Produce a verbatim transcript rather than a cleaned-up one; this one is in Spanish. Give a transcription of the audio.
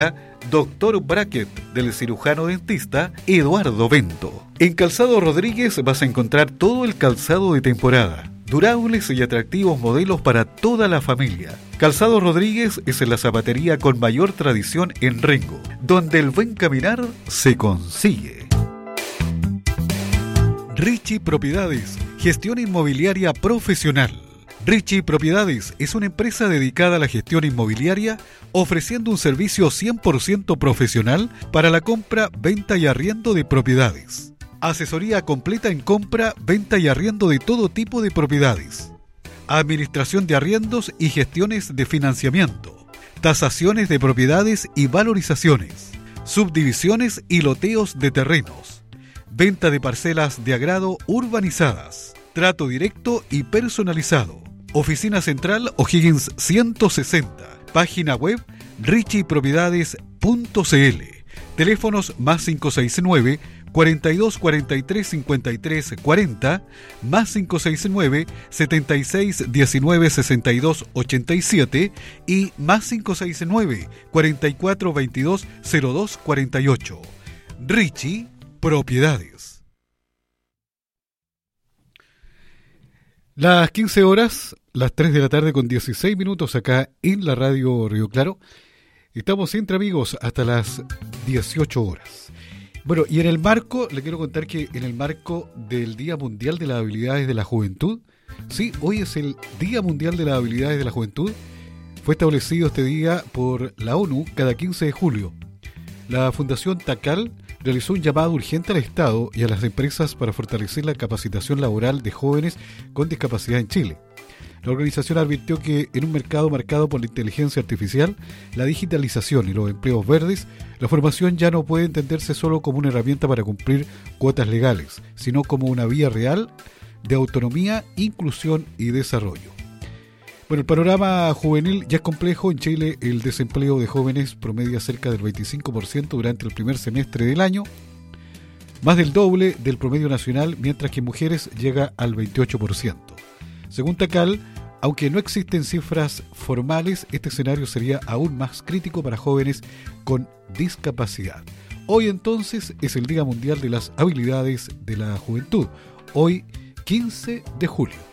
Doctor Bracket, del cirujano dentista Eduardo Bento. En Calzado Rodríguez vas a encontrar todo el calzado de temporada, durables y atractivos modelos para toda la familia. Calzado Rodríguez es la zapatería con mayor tradición en Rengo, donde el buen caminar se consigue. Richie Propiedades, gestión inmobiliaria profesional. Richie Propiedades es una empresa dedicada a la gestión inmobiliaria, ofreciendo un servicio cien por ciento profesional para la compra, venta y arriendo de propiedades. Asesoría completa en compra, venta y arriendo de todo tipo de propiedades. Administración de arriendos y gestiones de financiamiento. Tasaciones de propiedades y valorizaciones. Subdivisiones y loteos de terrenos. Venta de parcelas de agrado urbanizadas. Trato directo y personalizado. Oficina Central O'Higgins ciento sesenta. Página web richie propiedades punto c l. Teléfonos más cinco seis nueve, cuarenta y dos, cuarenta y tres, cincuenta y tres, cuarenta, más cinco seis nueve, setenta y seis, diecinueve, sesenta y dos, ochenta y siete y más cinco seis nueve, cuarenta y cuatro, veintidós, cero dos, cuarenta y ocho. Richie Propiedades. Las quince horas, las tres de la tarde con dieciséis minutos acá en la radio Río Claro. Estamos entre amigos hasta las dieciocho horas. Bueno, y en el marco, le quiero contar que en el marco del Día Mundial de las Habilidades de la Juventud, sí, hoy es el Día Mundial de las Habilidades de la Juventud, fue establecido este día por la ONU cada quince de julio. La Fundación TACAL realizó un llamado urgente al Estado y a las empresas para fortalecer la capacitación laboral de jóvenes con discapacidad en Chile. La organización advirtió que en un mercado marcado por la inteligencia artificial, la digitalización y los empleos verdes, la formación ya no puede entenderse solo como una herramienta para cumplir cuotas legales, sino como una vía real de autonomía, inclusión y desarrollo. Bueno, el panorama juvenil ya es complejo. En Chile el desempleo de jóvenes promedia cerca del veinticinco por ciento durante el primer semestre del año, más del doble del promedio nacional, mientras que en mujeres llega al veintiocho por ciento. Según TACAL, aunque no existen cifras formales, este escenario sería aún más crítico para jóvenes con discapacidad. Hoy entonces es el Día Mundial de las Habilidades de la Juventud, hoy quince de julio.